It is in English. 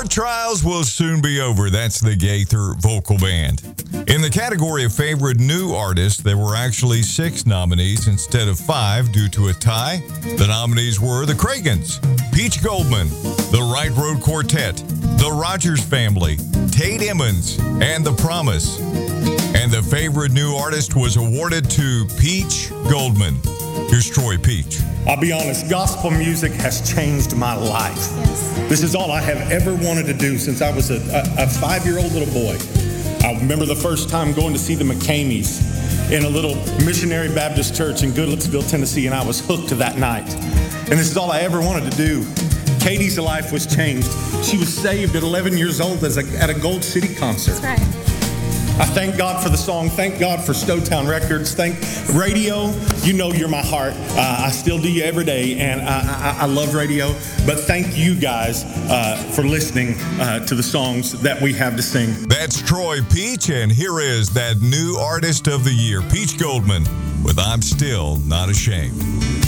Court trials will soon be over. That's the Gaither Vocal Band. In the category of favorite new artists, there were actually 6 nominees instead of 5 due to a tie. The nominees were the Cragans, Peach Goldman, the Right Road Quartet, the Rogers Family, Tate Emmons, and The Promise. And the favorite new artist was awarded to Peach Goldman. Here's Troy Peach. I'll be honest, gospel music has changed my life. Yes. This is all I have ever wanted to do since I was a 5-year-old little boy. I remember the first time going to see the McCameys in a little missionary Baptist church in Goodlettsville, Tennessee, and I was hooked that night. And this is all I ever wanted to do. Katie's life was changed. She was saved at 11 years old at a Gold City concert. That's right. I thank God for the song. Thank God for Stowtown Records. Thank radio. You know you're my heart. I still do you every day, and I love radio. But thank you guys for listening to the songs that we have to sing. That's Troy Peach, and here is that new artist of the year, Peach Goldman, with I'm Still Not Ashamed.